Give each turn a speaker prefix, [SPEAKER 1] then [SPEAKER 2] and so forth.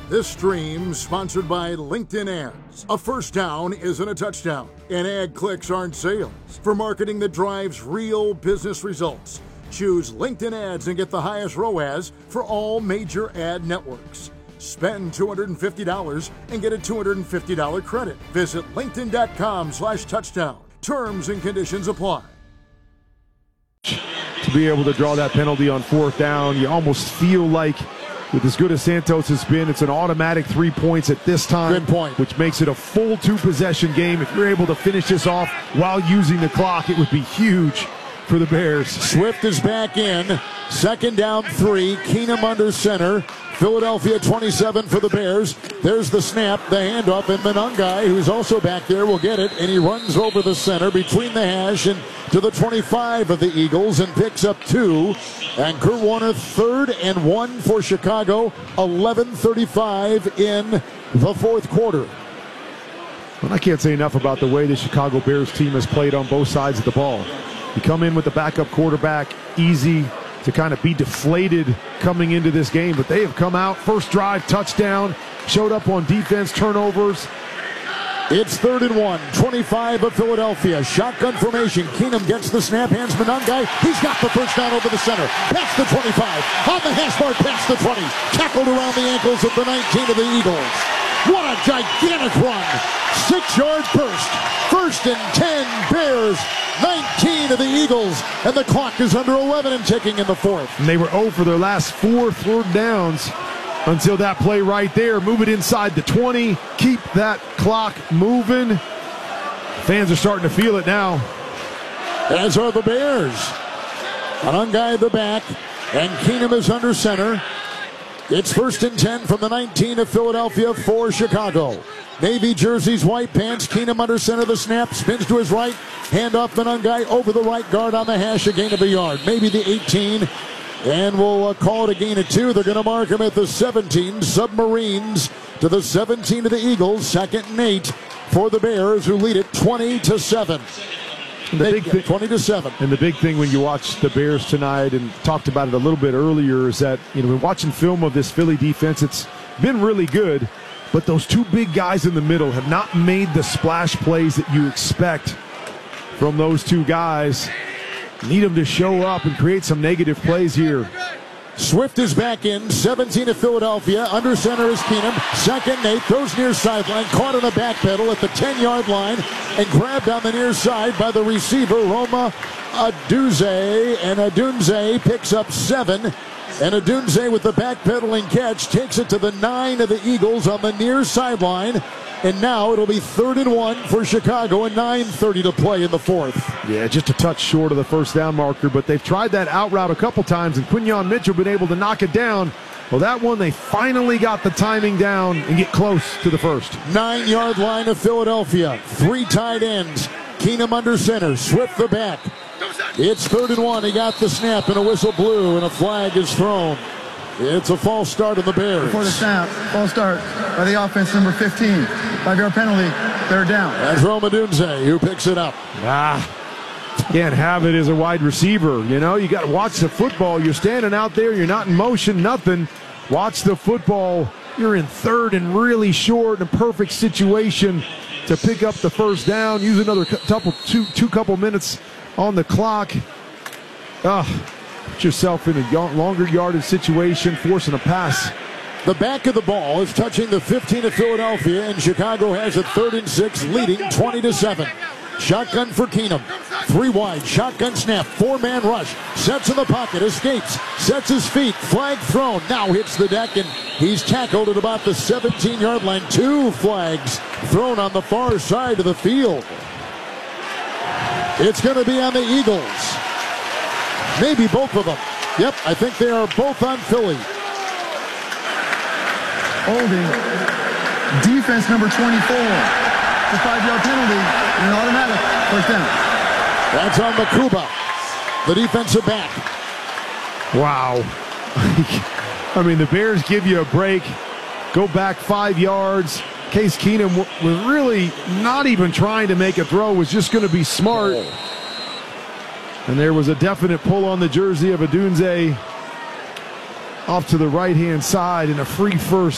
[SPEAKER 1] This stream sponsored by LinkedIn Ads. A first down isn't a touchdown, and ad clicks aren't sales. For marketing that drives real business results, choose LinkedIn Ads and get the highest ROAS for all major ad networks. Spend $250 and get a $250 credit. Visit linkedin.com/touchdown. Terms and conditions apply.
[SPEAKER 2] To be able to draw that penalty on fourth down, you almost feel like, with as good as Santos has been, it's an automatic 3 points at this time.
[SPEAKER 1] Good point.
[SPEAKER 2] Which makes it a full two-possession game. If you're able to finish this off while using the clock, it would be huge for the Bears.
[SPEAKER 1] Swift is back in. Second down 3. Keenum under center. Philadelphia 27 for the Bears. There's the snap, the handoff, and Monangai, who's also back there, will get it, and he runs over the center between the hash and to the 25 of the Eagles and picks up 2. And Kurt Warner, 3rd and 1 for Chicago. 11:35 in the fourth quarter.
[SPEAKER 2] Well, I can't say enough about the way the Chicago Bears team has played on both sides of the ball. You come in with the backup quarterback, easy to kind of be deflated coming into this game, but they have come out, first drive, touchdown, showed up on defense, turnovers.
[SPEAKER 1] It's 3rd and 1, 25 of Philadelphia. Shotgun formation. Keenum gets the snap, hands Monangai. He's got the first down over the center. Past the 25. On the hash mark, past the 20. Tackled around the ankles of the 19 of the Eagles. What a gigantic run. 6-yard burst. 1st and 10, Bears. 19 of the Eagles. And the clock is under 11 and ticking in the fourth.
[SPEAKER 2] And they were 0 for their last 4 third downs until that play right there. Move it inside the 20. Keep that clock moving. Fans are starting to feel it now.
[SPEAKER 1] As are the Bears. Monangai at the back. And Keenum is under center. It's 1st and 10 from the 19 of Philadelphia for Chicago. Navy jerseys, white pants. Keenum under center. The snap spins to his right. Handoff Monangai over the right guard on the hash. A gain of a yard. Maybe the 18. And we'll call it a gain of 2. They're going to mark him at the 17. Submarines to the 17 of the Eagles. 2nd and 8 for the Bears, who lead it 20-7.
[SPEAKER 2] The big thing,
[SPEAKER 1] 20-7.
[SPEAKER 2] And the big thing when you watch the Bears tonight, and talked about it a little bit earlier, is that, you know, when watching film of this Philly defense, it's been really good, but those two big guys in the middle have not made the splash plays that you expect from those two guys. Need them to show up and create some negative plays here.
[SPEAKER 1] Swift is back in, 17 of Philadelphia. Under center is Keenum. 2nd and 8, throws near sideline, caught on the back pedal at the 10-yard line, and grabbed on the near side by the receiver, Roma Odunze. And Odunze picks up 7. And Odunze with the backpedaling catch takes it to the 9 of the Eagles on the near sideline. And now it'll be 3rd and 1 for Chicago and 9:30 to play in the fourth.
[SPEAKER 2] Yeah, just a touch short of the first down marker, but they've tried that out route a couple times, and Quinyon Mitchell been able to knock it down. Well, that one, they finally got the timing down and get close to the first.
[SPEAKER 1] 9-yard line of Philadelphia. 3 tight ends. Keenum under center. Swift the back. It's 3rd and 1. He got the snap, and a whistle blew, and a flag is thrown. It's a false start on the Bears.
[SPEAKER 3] Before the snap, false start by the offense, number 15. 5-yard penalty. They're down.
[SPEAKER 1] That's Roma Odunze who picks it up.
[SPEAKER 2] Can't have it as a wide receiver. You know, you got to watch the football. You're standing out there. You're not in motion, nothing. Watch the football. You're in 3rd and really short in a perfect situation to pick up the first down. Use another couple minutes on the clock. Put yourself in a longer yardage situation, forcing a pass.
[SPEAKER 1] The back of the ball is touching the 15 of Philadelphia, and Chicago has a 3rd and 6, leading 20-7. Shotgun for Keenum. 3 wide, shotgun snap, 4-man rush. Sets in the pocket, escapes, sets his feet, flag thrown. Now hits the deck, and he's tackled at about the 17-yard line. 2 flags thrown on the far side of the field. It's going to be on the Eagles. Maybe both of them. Yep, I think they are both on Philly.
[SPEAKER 3] Holding. Defense number 24. The 5-yard penalty and an automatic first down.
[SPEAKER 1] That's on Makuba, the defensive back.
[SPEAKER 2] Wow. I mean, the Bears give you a break, go back 5 yards. Case Keenum was really not even trying to make a throw, was just going to be smart. And there was a definite pull on the jersey of Odunze off to the right-hand side, and a free first